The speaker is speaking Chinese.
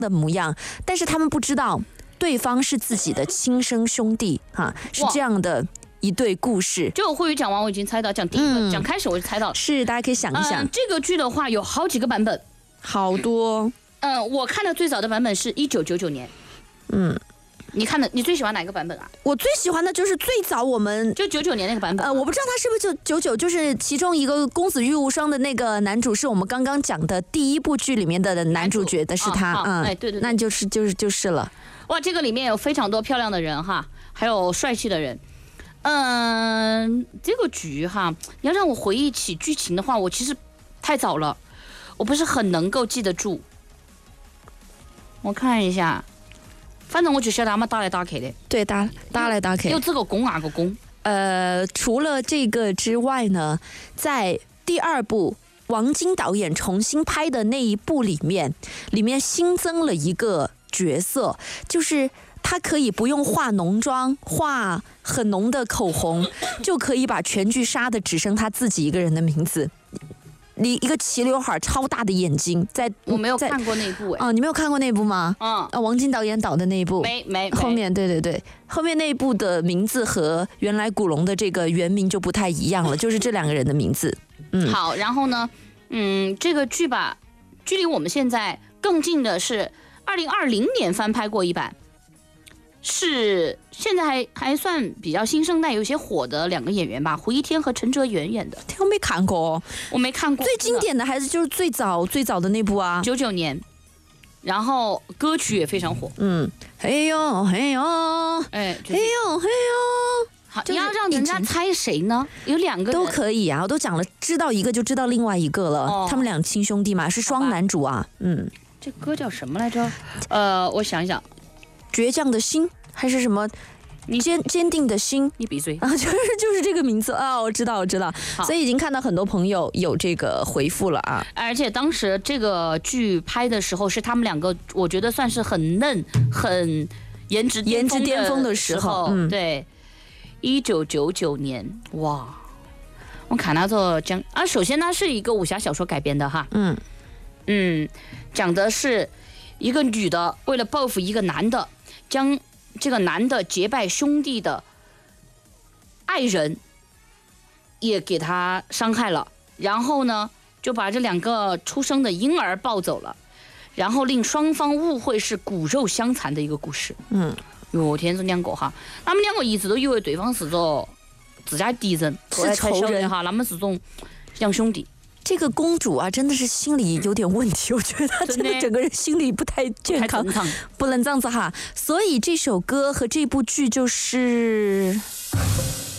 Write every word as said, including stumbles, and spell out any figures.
的模样，但是他们不知道对方是自己的亲生兄弟哈，是这样的一对故事。 就慧宇讲完，我已经猜到，讲第一个，讲、嗯、开始我就猜到了。 是，大家可以想一想， 嗯、这个剧的话有好几个版本， 好多。 嗯，我看的最早的版本是一九九九年。嗯。你看的，你最喜欢哪个版本啊？ 我最喜欢的就是最早我们就九九年那个版本。 呃，我不知道他是不是就九九，就是其中一个公子玉无双的那个男主，是我们刚刚讲的第一部剧里面的男主角的是他。 哦、 嗯， 哎，对 对, 对， 那就是就是就是了。 哇，这个里面有非常多漂亮的人哈，还有帅气的人。嗯，这个剧哈，你要让我回忆起剧情的话，我其实太早了，我不是很能够记得住。我看一下。反正我就晓得他们打来打去的， 对，打打来打去， 有这个攻那个攻。 呃，除了这个之外呢，在第二部王晶导演重新拍的那一部里面，里面新增了一个角色，就是他可以不用化浓妆、画很浓的口红，就可以把全剧杀的只剩他自己一个人的名字。一一个齐刘海超大的眼睛，在我没有看过那部哎、 欸，哦，你没有看过那部吗？ 嗯， 啊，王晶导演导的那一部， 没没后面对对对，后面那一部的名字和原来古龙的这个原名就不太一样了，就是这两个人的名字。 嗯，好，然后呢，嗯，这个剧吧，距离我们现在更近的是二零二零年翻拍过一版。是现在还还算比较新生代，有些火的两个演员吧，胡一天和陈哲远演的。 我没看过， 我没看过。 最经典的还是就是最早最早的那部啊， 九九年，然后歌曲也非常火。 嗯，嘿呦嘿呦， 哎， 嘿呦嘿呦。 好，你要让人家猜谁呢？有两个人都可以啊，我都讲了，知道一个就知道另外一个了。哦、他们俩亲兄弟嘛，是双男主啊。嗯， 这歌叫什么来着？呃，我想想。 倔强的心还是什么？你坚坚定的心， 你闭嘴啊！就是就是这个名字啊，我知道我知道，所以已经看到很多朋友有这个回复了啊。 而且当时这个剧拍的时候，是他们两个，我觉得算是很嫩、很颜值颜值巅峰的时候。 嗯，对，一九九九年，哇！我看到这讲啊，首先它是一个武侠小说改编的哈，嗯嗯，讲的是一个女的为了报复一个男的。将这个男的结拜兄弟的爱人也给他伤害了，然后呢就把这两个出生的婴儿抱走了，然后令双方误会是骨肉相残的一个故事。嗯，哟天，这两个哈，他们两个一直都以为对方是着自家敌人， 是仇人哈，他们是种像兄弟。 这个公主啊，真的是心理有点问题，我觉得她真的整个人心理不太健康，不能这样子哈。所以这首歌和这部剧就是。